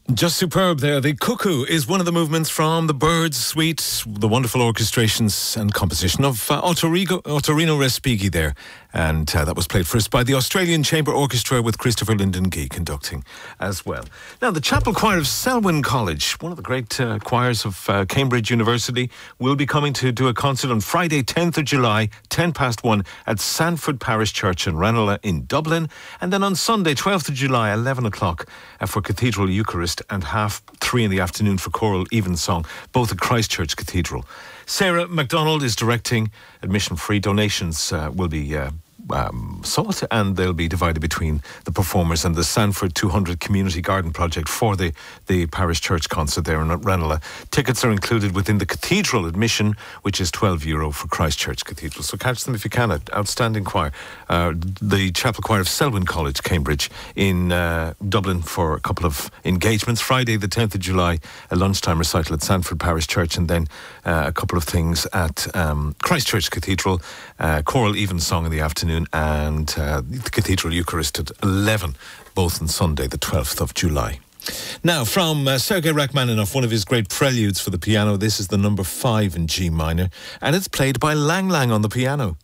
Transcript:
Just superb there. The Cuckoo is one of the movements from the Birds Suite, the wonderful orchestrations and composition of Ottorino Respighi there. And that was played first by the Australian Chamber Orchestra with Christopher Lyndon Gee conducting as well. Now, the Chapel Choir of Selwyn College, one of the great choirs of Cambridge University, will be coming to do a concert on Friday, 10th of July, 1:10 at Sanford Parish Church in Ranelagh in Dublin. And then on Sunday, 12th of July, 11 o'clock for Cathedral Eucharist and 3:30 in the afternoon for choral evensong, both at Christchurch Cathedral. Sarah MacDonald is directing. Admission-free. Donations will be sought, and they'll be divided between the performers and the Sanford 200 Community Garden Project for the parish church concert there in Ranelagh. Tickets are included within the cathedral admission, which is €12 for Christchurch Cathedral. So catch them if you can. Outstanding choir. The Chapel Choir of Selwyn College, Cambridge, in Dublin for a couple of engagements. Friday the 10th of July, a lunchtime recital at Sanford Parish Church, and then a couple of things at Christchurch Cathedral, choral evensong in the afternoon, and the Cathedral Eucharist at 11, both on Sunday the 12th of July. Now, from Sergei Rachmaninoff, one of his great preludes for the piano, this is the number 5 in G minor, and it's played by Lang Lang on the piano.